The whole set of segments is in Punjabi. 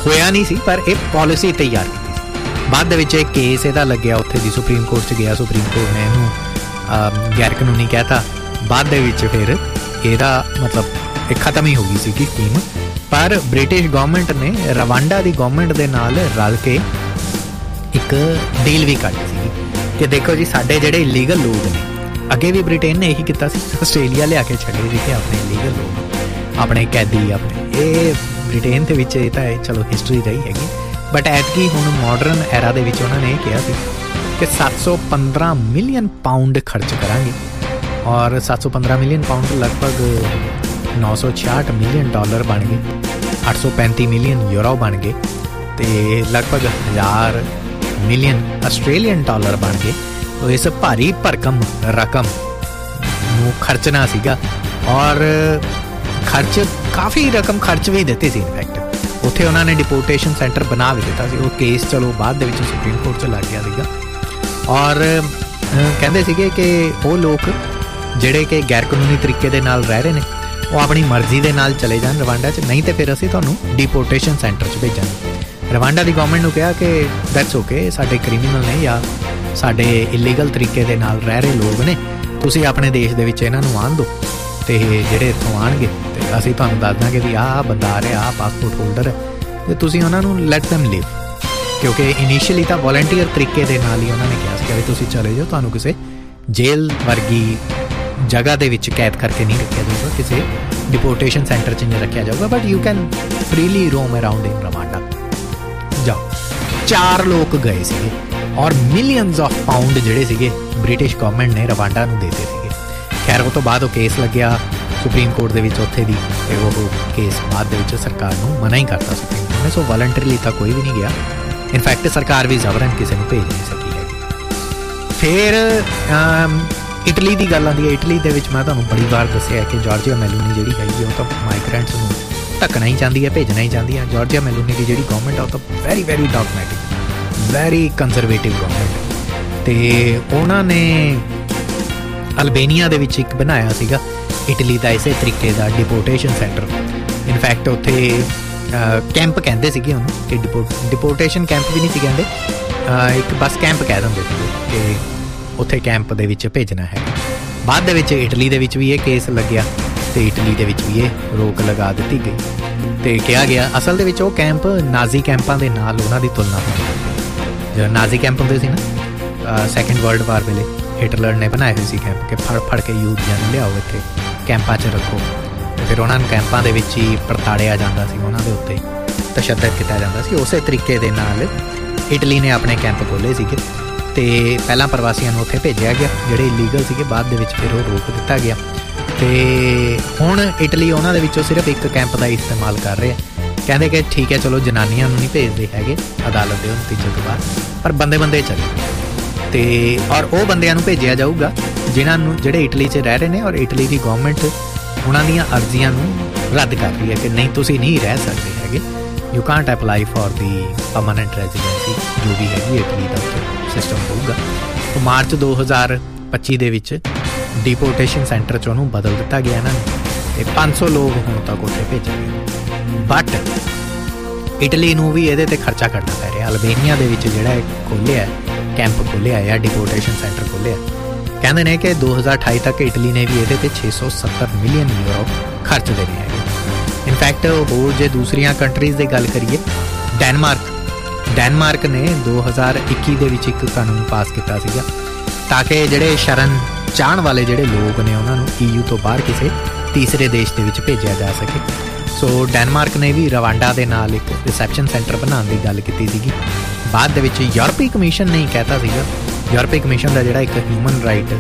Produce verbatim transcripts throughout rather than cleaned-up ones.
ਹੋਇਆ ਨਹੀਂ ਸੀ, ਪਰ ਇਹ ਪਾਲਿਸੀ ਤਿਆਰ ਕੀਤੀ ਸੀ। ਬਾਅਦ ਦੇ ਵਿੱਚ ਇਹ ਕੇਸ ਇਹਦਾ ਲੱਗਿਆ ਉੱਥੇ ਦੀ ਸੁਪਰੀਮ ਕੋਰਟ 'ਚ ਗਿਆ, ਸੁਪਰੀਮ ਕੋਰਟ ਨੇ ਇਹਨੂੰ ਗੈਰ ਕਾਨੂੰਨੀ ਕਹਿਤਾ। ਬਾਅਦ ਦੇ ਵਿੱਚ ਫਿਰ ਇਹਦਾ ਮਤਲਬ ਇਹ ਖਤਮ ਹੀ ਹੋ ਗਈ ਸੀ ਕਿ ਸਕੀਮ। ਪਰ ਬ੍ਰਿਟਿਸ਼ ਗੌਰਮੈਂਟ ਨੇ ਰਵਾਂਡਾ ਦੀ ਗੌਰਮੈਂਟ ਦੇ ਨਾਲ ਰਲ ਕੇ ਇੱਕ ਡੀਲ ਵੀ ਕੱਢੀ ਸੀ ਕਿ ਦੇਖੋ ਜੀ, ਸਾਡੇ ਜਿਹੜੇ ਇਲੀਗਲ ਲੋਕ ਨੇ, ਅੱਗੇ ਵੀ ਬ੍ਰਿਟੇਨ ਨੇ ਇਹੀ ਕੀਤਾ ਸੀ, ਆਸਟ੍ਰੇਲੀਆ ਲਿਆ ਕੇ ਛੱਡੇ ਸੀ ਕਿ ਆਪਣੇ ਇਲੀਗਲ ਲੋਕ, ਆਪਣੇ ਕੈਦੀ ਆਪਣੇ, ਇਹ ਬ੍ਰਿਟੇਨ ਦੇ ਵਿੱਚ ਇਹ ਤਾਂ ਚਲੋ ਹਿਸਟਰੀ ਰਹੀ ਹੈਗੀ। ਬਟ ਐਤਕੀ ਹੁਣ ਮਾਡਰਨ ਐਰਾ ਦੇ ਵਿੱਚ ਉਹਨਾਂ ਨੇ ਇਹ ਕਿਹਾ ਸੀ ਕਿ ਸੱਤ ਸੌ ਪੰਦਰਾਂ ਮਿਲੀਅਨ ਪਾਊਂਡ ਖਰਚ ਕਰਾਂਗੇ, ਔਰ ਸੱਤ ਸੌ ਪੰਦਰਾਂ ਮਿਲੀਅਨ ਪਾਊਂਡ ਲਗਭਗ ਨੌ ਸੌ ਛਿਆਹਠ ਮਿਲੀਅਨ ਡਾਲਰ ਬਣ ਗਏ, ਅੱਠ ਸੌ ਪੈਂਤੀ ਮਿਲੀਅਨ ਯੂਰੋ ਬਣ ਗਏ, ਅਤੇ ਲਗਭਗ ਹਜ਼ਾਰ ਮਿਲੀਅਨ ਆਸਟ੍ਰੇਲੀਅਨ ਡਾਲਰ ਬਣ ਗਏ। ਇਸ ਭਾਰੀ ਭਰਕਮ ਰਕਮ ਨੂੰ ਖਰਚਣਾ ਸੀਗਾ, ਔਰ ਖਰਚ ਕਾਫੀ ਰਕਮ ਖਰਚ ਵੀ ਦਿੱਤੀ ਸੀ। ਇਨਫੈਕਟ ਉੱਥੇ ਉਹਨਾਂ ਨੇ ਡਿਪੋਰਟੇਸ਼ਨ ਸੈਂਟਰ ਬਣਾ ਵੀ ਦਿੱਤਾ ਸੀ। ਉਹ ਕੇਸ ਚਲੋ ਬਾਅਦ ਦੇ ਵਿੱਚ ਸੁਪਰੀਮ ਕੋਰਟ 'ਚ ਲੱਗ ਗਿਆ ਸੀਗਾ, ਔਰ ਕਹਿੰਦੇ ਸੀਗੇ ਕਿ ਉਹ ਲੋਕ ਜਿਹੜੇ ਕਿ ਗੈਰ ਕਾਨੂੰਨੀ ਤਰੀਕੇ ਦੇ ਨਾਲ ਰਹਿ ਰਹੇ ਨੇ, ਉਹ ਆਪਣੀ ਮਰਜ਼ੀ ਦੇ ਨਾਲ ਚਲੇ ਜਾਣ ਰਵਾਂਡਾ 'ਚ, ਨਹੀਂ ਤਾਂ ਫਿਰ ਅਸੀਂ ਤੁਹਾਨੂੰ ਡਿਪੋਰਟੇਸ਼ਨ ਸੈਂਟਰ 'ਚ ਭੇਜਾਂਗੇ। ਰਵਾਂਡਾ ਦੀ ਗੌਰਮੈਂਟ ਨੂੰ ਕਿਹਾ ਕਿ ਦੈਟਸ ਓਕੇ, ਸਾਡੇ ਕ੍ਰਿਮੀਨਲ ਨੇ ਜਾਂ ਸਾਡੇ ਇਲੀਗਲ ਤਰੀਕੇ ਦੇ ਨਾਲ ਰਹਿ ਰਹੇ ਲੋਕ ਨੇ, ਤੁਸੀਂ ਆਪਣੇ ਦੇਸ਼ ਦੇ ਵਿੱਚ ਇਹਨਾਂ ਨੂੰ ਆਉਣ ਦਿਓ, ਅਤੇ ਜਿਹੜੇ ਇੱਥੋਂ ਆਉਣਗੇ ਅਤੇ ਅਸੀਂ ਤੁਹਾਨੂੰ ਦੱਸ ਦਾਂਗੇ ਵੀ ਆਹ ਬੰਦਾ ਆ ਰਿਹਾ, ਆਹ ਪਾਸਪੋਰਟ ਹੋਲਡਰ ਹੈ, ਅਤੇ ਤੁਸੀਂ ਉਹਨਾਂ ਨੂੰ ਲੈਟ ਦੈਮ ਲਿਵ। ਕਿਉਂਕਿ ਇਨੀਸ਼ੀਅਲੀ ਤਾਂ ਵੋਲੰਟੀਅਰ ਤਰੀਕੇ ਦੇ ਨਾਲ ਹੀ ਉਹਨਾਂ ਨੇ ਕਿਹਾ ਸੀ ਕਿ ਤੁਸੀਂ ਚਲੇ ਜਾਓ, ਤੁਹਾਨੂੰ ਕਿਸੇ ਜੇਲ੍ਹ ਵਰਗੀ ਜਗ੍ਹਾ ਦੇ ਵਿੱਚ ਕੈਦ ਕਰਕੇ ਨਹੀਂ ਰੱਖਿਆ ਜਾਊਗਾ, ਕਿਸੇ ਡਿਪੋਰਟੇਸ਼ਨ ਸੈਂਟਰ 'ਚ ਨਹੀਂ ਰੱਖਿਆ ਜਾਊਗਾ, but you can freely Rome around in Rwanda. ਜਾਓ। ਚਾਰ ਲੋਕ ਗਏ ਸੀਗੇ, ਔਰ ਮਿਲੀਅਨਸ ਆਫ ਪਾਊਂਡ ਜਿਹੜੇ ਸੀਗੇ ਬ੍ਰਿਟਿਸ਼ ਗੌਰਮੈਂਟ ਨੇ ਰਵਾਂਡਾ ਨੂੰ ਦੇਤੇ ਸੀਗੇ। ਖੈਰ ਉਹ ਤੋਂ ਬਾਅਦ ਉਹ ਕੇਸ ਲੱਗਿਆ ਸੁਪਰੀਮ ਕੋਰਟ ਦੇ ਵਿੱਚ ਉੱਥੇ ਦੀ, ਅਤੇ ਉਹ ਕੇਸ ਬਾਅਦ ਦੇ ਵਿੱਚ ਸਰਕਾਰ ਨੂੰ ਮਨਾ ਹੀ ਕਰਤਾ ਸੁਪਰੀਮ ਕੋਰਟ ਨੇ। ਸੋ ਵਾਲੰਟਰੀਲੀ ਤਾਂ ਕੋਈ ਵੀ ਨਹੀਂ ਗਿਆ, ਇਨਫੈਕਟ ਸਰਕਾਰ ਵੀ ਜ਼ਬਰਨ ਕਿਸੇ ਨੂੰ ਭੇਜ ਨਹੀਂ ਸਕੀ ਹੈਗੀ। ਫਿਰ ਇਟਲੀ ਦੀ ਗੱਲ ਆਉਂਦੀ ਹੈ। ਇਟਲੀ ਦੇ ਵਿੱਚ ਮੈਂ ਤੁਹਾਨੂੰ ਬੜੀ ਵਾਰ ਦੱਸਿਆ ਕਿ ਜਾਰਜੀਆ ਮੈਲੋਨੀ ਜਿਹੜੀ ਹੈਗੀ ਉਹ ਤਾਂ ਮਾਈਗਰੈਂਟਸ ਨੂੰ ਧੱਕਣਾ ਹੀ ਚਾਹੁੰਦੀ ਹੈ, ਭੇਜਣਾ ਹੀ ਚਾਹੁੰਦੀ ਹੈ। ਜਾਰਜੀਆ ਮੈਲੋਨੀ ਦੀ ਜਿਹੜੀ ਗੌਰਮੈਂਟ ਆ ਉਹ ਤਾਂ very very ਡੌਗਮੈਟਿਕ, very conservative government, ਅਤੇ ਉਹਨਾਂ ਨੇ ਅਲਬੇਨੀਆ ਦੇ ਵਿੱਚ ਇੱਕ ਬਣਾਇਆ ਸੀਗਾ ਇਟਲੀ ਦਾ ਇਸੇ ਤਰੀਕੇ ਦਾ ਡਿਪੋਰਟੇਸ਼ਨ ਸੈਂਟਰ। ਇਨਫੈਕਟ ਉੱਥੇ ਕੈਂਪ ਕਹਿੰਦੇ ਸੀਗੇ ਉਹਨੂੰ, ਕਿ ਡਿਪੋ ਡਿਪੋਰਟੇਸ਼ਨ ਕੈਂਪ ਵੀ ਨਹੀਂ ਸੀ ਕਹਿੰਦੇ, ਇੱਕ ਬਸ ਕੈਂਪ ਕਹਿ ਦਿੰਦੇ ਸੀਗੇ ਕਿ ਉੱਥੇ ਕੈਂਪ ਦੇ ਵਿੱਚ ਭੇਜਣਾ ਹੈ। ਬਾਅਦ ਦੇ ਵਿੱਚ ਇਟਲੀ ਦੇ ਵਿੱਚ ਵੀ ਇਹ ਕੇਸ ਲੱਗਿਆ, ਅਤੇ ਇਟਲੀ ਦੇ ਵਿੱਚ ਵੀ ਇਹ ਰੋਕ ਲਗਾ ਦਿੱਤੀ ਗਈ, ਅਤੇ ਕਿਹਾ ਗਿਆ ਅਸਲ ਦੇ ਵਿੱਚ ਉਹ ਕੈਂਪ ਨਾਜ਼ੀ ਕੈਂਪਾਂ ਦੇ ਨਾਲ ਉਹਨਾਂ ਦੀ ਤੁਲਨਾ ਹੋਈ। ਜਦੋਂ ਨਾਜ਼ੀ ਕੈਂਪ ਹੁੰਦੇ ਸੀ ਨਾ ਸੈਕਿੰਡ ਵਰਲਡ ਵਾਰ ਵੇਲੇ, ਹਿਟਲਰ ਨੇ ਬਣਾਏ ਹੋਏ ਸੀ ਕੈਂਪ ਕਿ ਫੜ ਫੜ ਕੇ ਯਹੂਦੀਆਂ ਨੂੰ ਲਿਆਓ ਇੱਥੇ ਕੈਂਪਾਂ 'ਚ ਰੱਖੋ, ਅਤੇ ਫਿਰ ਉਹਨਾਂ ਨੂੰ ਕੈਂਪਾਂ ਦੇ ਵਿੱਚ ਹੀ ਪਰਤਾੜਿਆ ਜਾਂਦਾ ਸੀ, ਉਹਨਾਂ ਦੇ ਉੱਤੇ ਤਸ਼ੱਦਦ ਕੀਤਾ ਜਾਂਦਾ ਸੀ। ਉਸੇ ਤਰੀਕੇ ਦੇ ਨਾਲ ਇਟਲੀ ਨੇ ਆਪਣੇ ਕੈਂਪ ਖੋਲ੍ਹੇ ਸੀਗੇ, ਅਤੇ ਪਹਿਲਾਂ ਪ੍ਰਵਾਸੀਆਂ ਨੂੰ ਉੱਥੇ ਭੇਜਿਆ ਗਿਆ ਜਿਹੜੇ ਇਲੀਗਲ ਸੀਗੇ, ਬਾਅਦ ਦੇ ਵਿੱਚ ਫਿਰ ਉਹ ਰੋਕ ਦਿੱਤਾ ਗਿਆ, ਅਤੇ ਹੁਣ ਇਟਲੀ ਉਹਨਾਂ ਦੇ ਵਿੱਚੋਂ ਸਿਰਫ ਇੱਕ ਕੈਂਪ ਦਾ ਇਸਤੇਮਾਲ ਕਰ ਰਿਹਾ। ਕਹਿੰਦੇ ਕਿ ਠੀਕ ਹੈ ਚਲੋ ਜਨਾਨੀਆਂ ਨੂੰ ਨਹੀਂ ਭੇਜਦੇ ਹੈਗੇ ਅਦਾਲਤ ਦੇ ਉਹ ਨਤੀਜੇ ਤੋਂ ਬਾਅਦ, ਪਰ ਬੰਦੇ ਬੰਦੇ ਚਲੇ, ਅਤੇ ਔਰ ਉਹ ਬੰਦਿਆਂ ਨੂੰ ਭੇਜਿਆ ਜਾਊਗਾ ਜਿਨ੍ਹਾਂ ਨੂੰ ਜਿਹੜੇ ਇਟਲੀ 'ਚ ਰਹਿ ਰਹੇ ਨੇ, ਔਰ ਇਟਲੀ ਦੀ ਗੌਰਮੈਂਟ ਉਹਨਾਂ ਦੀਆਂ ਅਰਜ਼ੀਆਂ ਨੂੰ ਰੱਦ ਕਰ ਰਹੀ ਹੈ ਕਿ ਨਹੀਂ ਤੁਸੀਂ ਨਹੀਂ ਰਹਿ ਸਕਦੇ ਹੈਗੇ, you Kant apply for the permanent residency, ਜੋ ਵੀ ਹੈਗੀ ਇਟਲੀ ਦਾ ਸਿਸਟਮ ਹੋਊਗਾ। ਉਹ ਮਾਰਚ ਦੋ ਹਜ਼ਾਰ ਪੱਚੀ ਦੇ ਵਿੱਚ ਡਿਪੋਰਟੇਸ਼ਨ ਸੈਂਟਰ 'ਚ ਉਹਨੂੰ ਬਦਲ ਦਿੱਤਾ ਗਿਆ ਇਹਨਾਂ ਨੇ, ਅਤੇ ਪੰਜ ਸੌ ਲੋਕ ਹੁਣ ਤੱਕ ਉੱਥੇ ਭੇਜੇ ਗਏ। ਬਟ ਇਟਲੀ ਨੂੰ ਵੀ ਇਹਦੇ 'ਤੇ ਖਰਚਾ ਕਰਨਾ ਪੈ ਰਿਹਾ। ਅਲਬੇਨੀਆ ਦੇ ਵਿੱਚ ਜਿਹੜਾ ਖੋਲ੍ਹਿਆ ਕੈਂਪ ਖੋਲ੍ਹਿਆ ਜਾਂ ਡਿਪੋਰਟੇਸ਼ਨ ਸੈਂਟਰ ਖੋਲ੍ਹਿਆ, ਕਹਿੰਦੇ ਨੇ ਕਿ ਦੋ ਹਜ਼ਾਰ ਅਠਾਈ ਤੱਕ ਇਟਲੀ ਨੇ ਵੀ ਇਹਦੇ 'ਤੇ ਛੇ ਸੌ ਸੱਤਰ ਮਿਲੀਅਨ ਯੂਰੋ ਖਰਚ ਦੇਣੇ ਹੈਗੇ। ਇਨਫੈਕਟ ਹੋਰ ਜੇ ਦੂਸਰੀਆਂ ਕੰਟਰੀਜ਼ ਦੀ ਗੱਲ ਕਰੀਏ, ਡੈਨਮਾਰਕ ਡੈਨਮਾਰਕ ਨੇ ਦੋ ਹਜ਼ਾਰ ਇੱਕੀ ਦੇ ਵਿੱਚ ਇੱਕ ਕਾਨੂੰਨ ਪਾਸ ਕੀਤਾ ਸੀਗਾ ਤਾਂ ਕਿ ਜਿਹੜੇ ਸ਼ਰਨ ਚਾਹਣ ਵਾਲੇ ਜਿਹੜੇ ਲੋਕ ਨੇ ਉਹਨਾਂ ਨੂੰ ਈ ਯੂ ਤੋਂ ਬਾਹਰ ਕਿਸੇ ਤੀਸਰੇ ਦੇਸ਼ ਦੇ ਵਿੱਚ ਭੇਜਿਆ ਜਾ ਸਕੇ। ਸੋ ਡੈਨਮਾਰਕ ਨੇ ਵੀ ਰਵਾਂਡਾ ਦੇ ਨਾਲ ਇੱਕ ਰਿਸੈਪਸ਼ਨ ਸੈਂਟਰ ਬਣਾਉਣ ਦੀ ਗੱਲ ਕੀਤੀ ਸੀਗੀ। ਬਾਅਦ ਦੇ ਵਿੱਚ ਯੂਰਪੀ ਕਮਿਸ਼ਨ ਨੇ ਹੀ ਕਹਿਤਾ ਸੀਗਾ, ਯੂਰਪੀ ਕਮਿਸ਼ਨ ਦਾ ਜਿਹੜਾ ਇੱਕ ਹਿਊਮਨ ਰਾਈਟ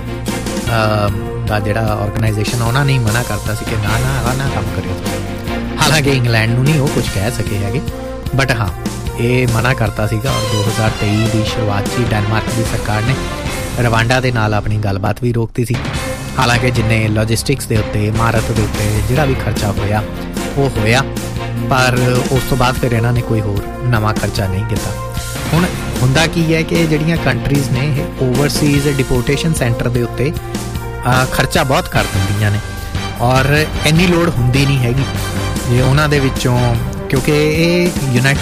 ਦਾ ਜਿਹੜਾ ਆਰਗੇਨਾਈਜੇਸ਼ਨ ਉਹਨਾਂ ਨੇ ਹੀ ਮਨਾ ਕਰਤਾ ਸੀ ਕਿ ਨਾ ਨਾ ਆਹ ਨਾ ਕੰਮ ਕਰਿਓ। ਹਾਲਾਂਕਿ ਇੰਗਲੈਂਡ ਨੂੰ ਨਹੀਂ ਉਹ ਕੁਝ ਕਹਿ ਸਕੇ ਹੈਗੇ, ਬਟ ਹਾਂ ਇਹ ਮਨਾ ਕਰਤਾ ਸੀਗਾ। ਔਰ ਦੋ ਹਜ਼ਾਰ ਤੇਈ ਦੀ ਸ਼ੁਰੂਆਤ 'ਚ ਡੈਨਮਾਰਕ ਦੀ ਸਰਕਾਰ ਨੇ ਰਵਾਂਡਾ ਦੇ ਨਾਲ ਆਪਣੀ ਗੱਲਬਾਤ ਵੀ ਰੋਕਤੀ ਸੀ। ਹਾਲਾਂਕਿ ਜਿੰਨੇ ਲੌਜਿਸਟਿਕਸ ਦੇ ਉੱਤੇ, ਇਮਾਰਤ ਦੇ ਉੱਤੇ ਜਿਹੜਾ ਵੀ ਖਰਚਾ ਹੋਇਆ ਉਹ ਹੋਇਆ, ਪਰ ਉਸ ਤੋਂ ਬਾਅਦ ਫਿਰ ਇਹਨਾਂ ਨੇ ਕੋਈ ਹੋਰ ਨਵਾਂ ਖਰਚਾ ਨਹੀਂ ਕੀਤਾ। ਹੁਣ ਹੁੰਦਾ ਕੀ ਹੈ ਕਿ ਜਿਹੜੀਆਂ ਕੰਟਰੀਜ਼ ਨੇ ਇਹ ਓਵਰਸੀਜ਼ ਡਿਪੋਰਟੇਸ਼ਨ ਸੈਂਟਰ ਦੇ ਉੱਤੇ ਖਰਚਾ ਬਹੁਤ ਕਰ ਦਿੰਦੀਆਂ ਨੇ, ਔਰ ਇੰਨੀ ਲੋੜ ਹੁੰਦੀ ਨਹੀਂ ਹੈਗੀ ਜੇ ਉਹਨਾਂ ਦੇ ਵਿੱਚੋਂ, ਕਿਉਂਕਿ ਇਹ ਯੂਨਾਈਟਿਡ